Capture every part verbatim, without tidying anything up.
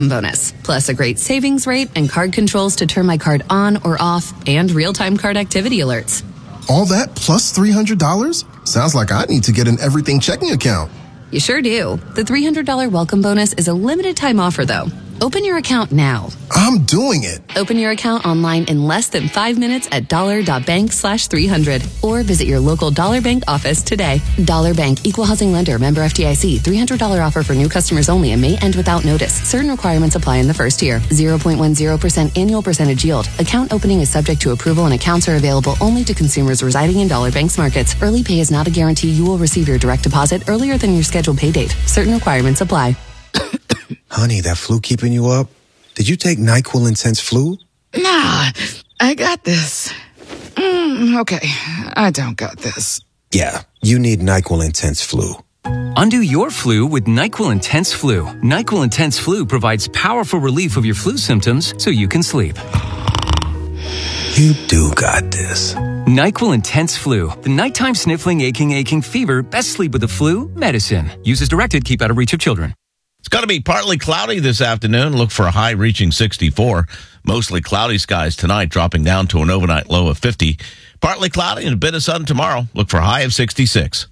bonus, plus a great savings rate and card controls to turn my card on or off, and real-time card activity alerts. All that plus three hundred dollars? Sounds like I need to get an everything checking account. You sure do. The three hundred dollars welcome bonus is a limited time offer, though. Open your account now. I'm doing it. Open your account online in less than five minutes at dollar.bank slash 300 or visit your local Dollar Bank office today. Dollar Bank, Equal Housing Lender, member F D I C. three hundred dollars offer for new customers only and may end without notice. Certain requirements apply in the first year. zero point one zero percent annual percentage yield. Account opening is subject to approval and accounts are available only to consumers residing in Dollar Bank's markets. Early pay is not a guarantee you will receive your direct deposit earlier than your scheduled pay date. Certain requirements apply. Honey, that flu keeping you up? Did you take NyQuil Intense Flu? Nah, I got this. Mm, okay, I don't got this. Yeah, you need NyQuil Intense Flu. Undo your flu with NyQuil Intense Flu. NyQuil Intense Flu provides powerful relief of your flu symptoms so you can sleep. You do got this. NyQuil Intense Flu. The nighttime sniffling, aching, aching fever. Best sleep with the flu medicine. Use as directed. Keep out of reach of children. It's going to be partly cloudy this afternoon. Look for a high reaching sixty-four. Mostly cloudy skies tonight, dropping down to an overnight low of fifty. Partly cloudy and a bit of sun tomorrow. Look for a high of sixty-six.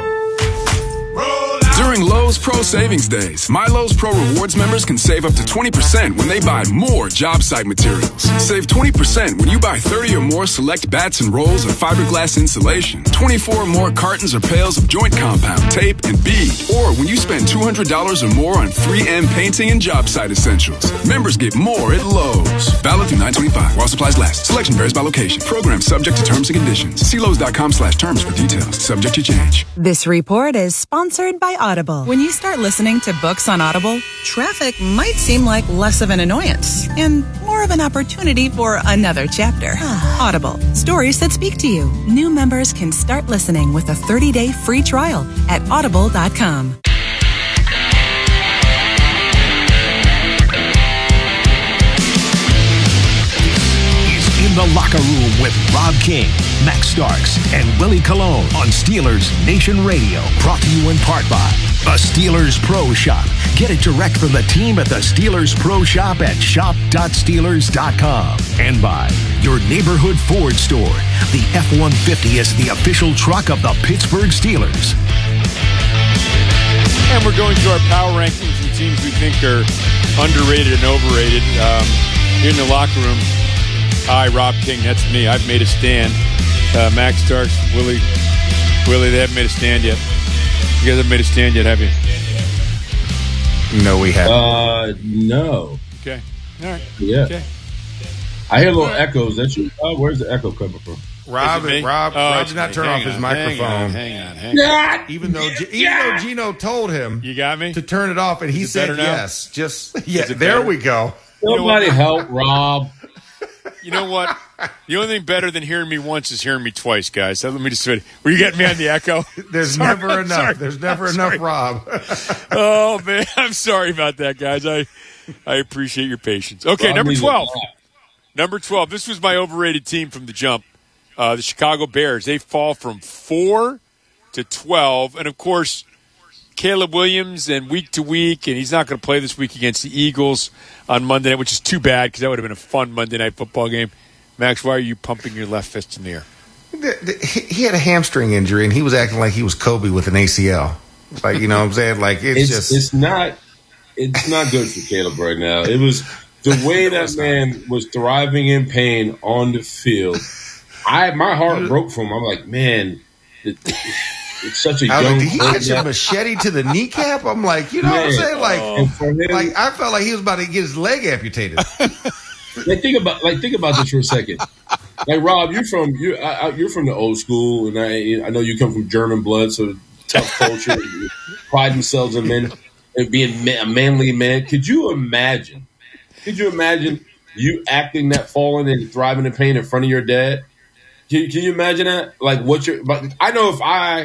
During Lowe's Pro Savings Days, My Lowe's Pro Rewards members can save up to twenty percent when they buy more job site materials. Save twenty percent when you buy thirty or more select bats and rolls of fiberglass insulation, twenty-four or more cartons or pails of joint compound, tape, and bead, or when you spend two hundred dollars or more on three M painting and job site essentials. Members get more at Lowe's. Valid through nine twenty-five while supplies last. Selection varies by location. Program subject to terms and conditions. See Lowe's.com slash terms for details. Subject to change. This report is sponsored by Audible. When you start listening to books on Audible, traffic might seem like less of an annoyance and more of an opportunity for another chapter. Audible, stories that speak to you. New members can start listening with a thirty-day free trial at audible dot com. In the Locker Room with Rob King, Max Starks, and Willie Colon on Steelers Nation Radio. Brought to you in part by the Steelers Pro Shop. Get it direct from the team at the Steelers Pro Shop at shop dot steelers dot com. And by your neighborhood Ford store. The F one fifty is the official truck of the Pittsburgh Steelers. And we're going through our power rankings and teams we think are underrated and overrated. Um, here in the locker room, hi, Rob King, that's me. I've made a stand. Uh, Max Starks, Willie, Willie, they haven't made a stand yet. You guys haven't made a stand yet, have you? No, we haven't. Uh, no. Okay. All right. Yeah. Okay. I hear little echoes. That's you. Uh, where's the echo coming from? Rob, Rob, Oh, Rob it's did not me. turn Hang off his on, microphone. Hang on, hang on, hang on. Even though, G- even though Gino told him, You got me? to turn it off, and he Is it said better now? yes. Just yeah, it there better? we go. Somebody help Rob. You know what? The only thing better than hearing me once is hearing me twice, guys. So let me just. Were you getting me on the echo? There's Sorry, never I'm enough. sorry. There's never I'm enough, sorry. Rob. Oh man, I'm sorry about that, guys. I I appreciate your patience. Okay, Rob number needs a twelve. nap. Number twelve. This was my overrated team from the jump. Uh, the Chicago Bears. They fall from four to twelve, and of course, Caleb Williams and week to week, and he's not going to play this week against the Eagles on Monday night, which is too bad because that would have been a fun Monday night football game. Max, why are you pumping your left fist in the air? The- the- He he had a hamstring injury, and he was acting like he was Kobe with an A C L. Like, you know what I'm saying? Like, it's, It's just. it's not it's not good for Caleb right now. It was the way that man was thriving in pain on the field. I my heart broke for him. I'm like, man, it, it's such a I was young. like, did he kid catch a now. machete to the kneecap? I'm like, you know what I'm Man. saying? Like, And for him- like I felt like he was about to get his leg amputated. Like think about like think about this for a second. Like Rob, you're from you're I, I- you're from the old school, and I I know you come from German blood, so tough culture, pride themselves in men and being ma- a manly man. Could you imagine? Could you imagine you acting that fallen and thriving in pain in front of your dad? Can, can you imagine that? Like what you're? But I know if I,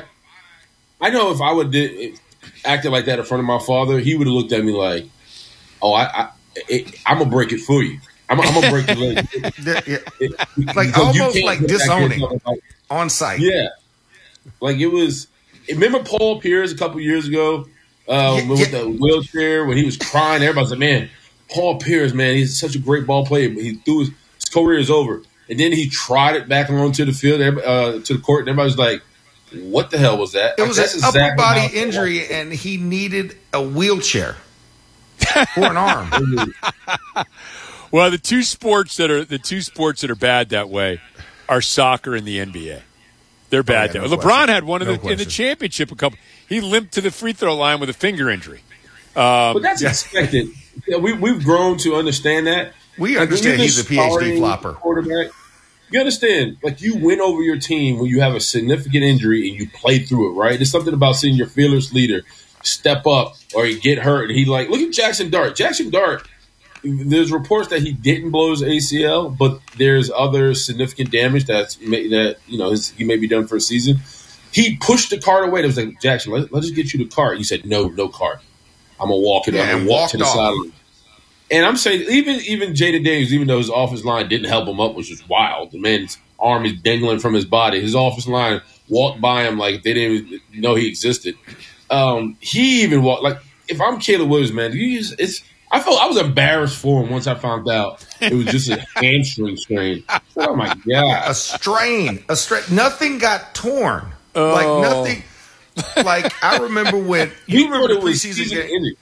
I know if I would did acted like that in front of my father, he would have looked at me like, "Oh, I, I it, I'm gonna break it for you. I'm, I'm gonna break your leg." Yeah. It- Like, because you almost can't like get back disowning. yourself, like, On site. yeah, like it was. Remember Paul Pierce a couple years ago uh, Yeah, with yeah. the wheelchair when he was crying? Everybody's like, "Man, Paul Pierce, man, he's such a great ball player. But he threw his, his career is over, and then he tried it back onto the field, uh, to the court, and everybody was like, "What the hell was that?" It was That's an exactly upper body how- injury, and he needed a wheelchair for an arm. Well, the two sports that are the two sports that are bad that way are soccer and the N B A. They're bad. Oh, yeah, that no way. LeBron question. had one in No the in the question. championship a couple. He limped to the free throw line with a finger injury. Um, But that's expected. Yeah, we, we've grown to understand that. We Like, when understand you're he's the a P H D starting flopper. Quarterback, you understand, like you win over your team when you have a significant injury and you play through it, right? There's something about seeing your fearless leader step up or he get hurt. And he like, look at Jackson Dart. Jackson Dart, there's reports that he didn't blow his A C L, but there's other significant damage that's that you know his, he may be done for a season. He pushed the cart away. It was like, Jackson, let, let's just get you the cart. He said, no, no cart. I'm gonna walk it Yeah, up and and walk walked to the off. sideline. And I'm saying, even even Jaden Daniels, even though his offensive line didn't help him up, which was wild. The man's arm is dangling from his body. His offensive line walked by him like they didn't even know he existed. Um, he even walked like if I'm Caleb Williams, man, you just, it's. I felt I was embarrassed for him once I found out it was just a hamstring strain. Oh my god, A strain, a strain. Nothing got torn. Oh. Like nothing. Like I remember when you He remember thought the it was preseason season game. ending.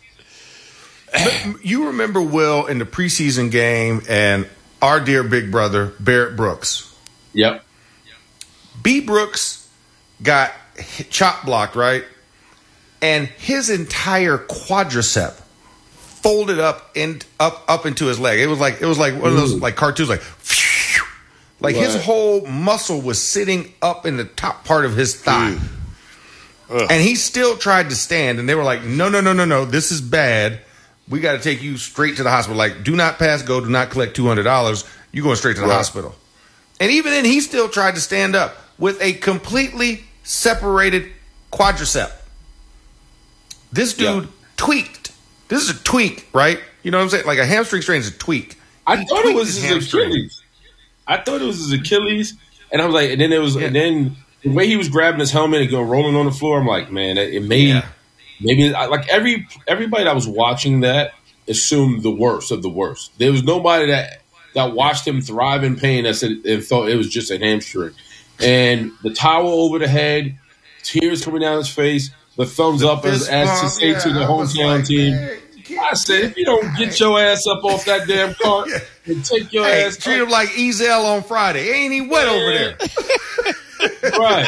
You remember Will in the preseason game and our dear big brother Barrett Brooks. Yep. B. Brooks got hit- chop blocked, right? And his entire quadricep folded up and up up into his leg. It was like it was like one of those Ooh. like cartoons, like like his Right. whole muscle was sitting up in the top part of his thigh. And he still tried to stand, and they were like, "No, no, no, no, no! This is bad. We got to take you straight to the hospital. Like, do not pass go. Do not collect two hundred dollars. You going straight to the Right. hospital." And even then, he still tried to stand up with a completely separated quadricep. This dude Yeah. tweaked. This is a tweak, right? You know what I'm saying? Like a hamstring strain is a tweak. I He thought it tweaked was his hamstring. Achilles. I thought it was his Achilles, and I was like, and then it was, Yeah. and then the way he was grabbing his helmet and going rolling on the floor, I'm like, man, it, it may, Yeah. maybe I- like every everybody that was watching that assumed the worst of the worst. There was nobody that that watched him thrive in pain that said it thought it was just a hamstring. And the towel over the head, tears coming down his face, the thumbs up as, fist as to bump, say to yeah, the I was hometown like, team. man, I said, if you don't get your ass up off that damn cart Yeah. and take your Hey, ass treat up, him like Ezel on Friday. Ain't he wet over there? right.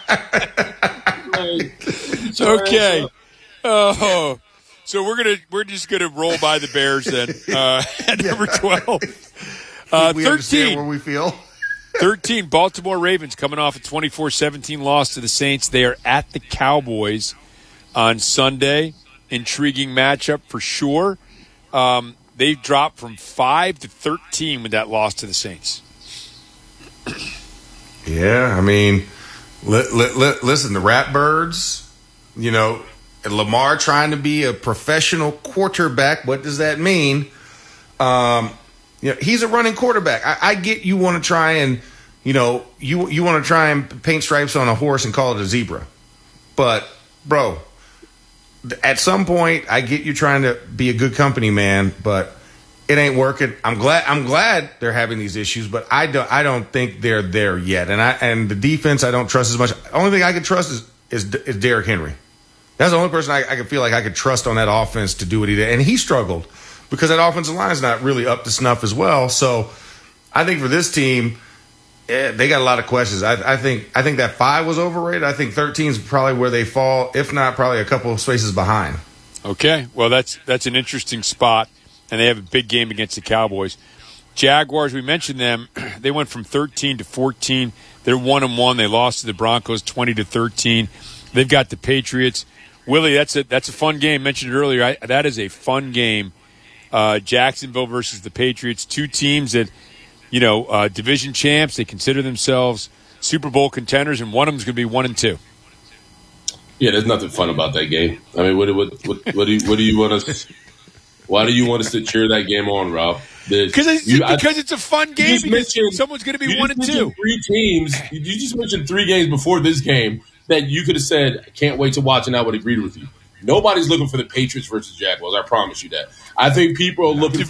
Like, get your ass Okay. up. Oh, so we're gonna we're just gonna roll by the Bears then. Uh, at number twelve, uh, We understand where thirteen. we feel. thirteen, Baltimore Ravens coming off a twenty-four seventeen loss to the Saints. They are at the Cowboys on Sunday. Intriguing matchup for sure. Um, they dropped from five to thirteen with that loss to the Saints. Yeah, I mean, li- li- li- listen, the Ratbirds, you know, Lamar trying to be a professional quarterback. What does that mean? Um, you know, he's a running quarterback. I, I get you want to try and, you know, you you want to try and paint stripes on a horse and call it a zebra. But, bro, at some point, I get you trying to be a good company man, but it ain't working. I'm glad. I'm glad they're having these issues, but I don't. I don't think they're there yet. And I and the defense, I don't trust as much. The only thing I can trust is is, is Derrick Henry. That's the only person I, I can feel like I could trust on that offense to do what he did. And he struggled because that offensive line is not really up to snuff as well. So I think for this team, eh, they got a lot of questions. I, I think I think that five was overrated. I think thirteen is probably where they fall, if not probably a couple of spaces behind. Okay, well that's that's an interesting spot, and they have a big game against the Cowboys. Jaguars, we mentioned them. They went from thirteen to fourteen. They're one and one. They lost to the Broncos twenty to thirteen. They've got the Patriots. Willie, that's a that's a fun game. Mentioned it earlier. I, that is a fun game. Uh, Jacksonville versus the Patriots. Two teams that, you know, uh, division champs. They consider themselves Super Bowl contenders, and one of them is going to be one and two. Yeah, there's nothing fun about that game. I mean, what what what, what do you what do you want us? Why do you want us to cheer that game on, Rob? Because it's, You- I- because it's a fun you game. just Because mentioned- someone's going to be you one just and mentioned two. Three teams. You just mentioned three games before this game that you could have said, "I can't wait to watch," and I would agree with you. Nobody's looking for the Patriots versus Jaguars. I promise you that. I think people are looking